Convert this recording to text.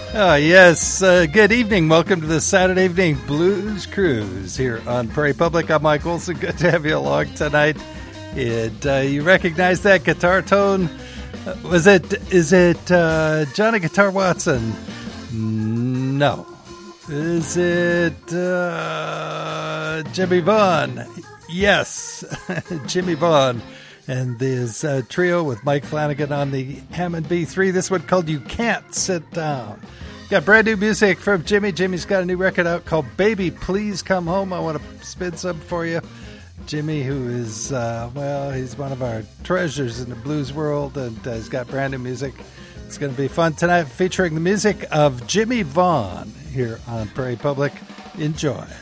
Yes. Good evening. Welcome to the Saturday Evening Blues Cruise here on Prairie Public. I'm Mike Olson. Good to have you along tonight. You recognize that guitar tone? Is it Johnny Guitar Watson? No. Is it Jimmy Vaughn? Yes, Jimmy Vaughn. And his trio with Mike Flanagan on the Hammond B3. This one called You Can't Sit Down. Got brand new music from Jimmy. Jimmy's got a new record out called Baby Please Come Home. I want to spin some for you. Jimmy, who is, he's one of our treasures in the blues world, and he's got brand new music. It's going to be fun tonight, featuring the music of Jimmy Vaughn here on Prairie Public. Enjoy.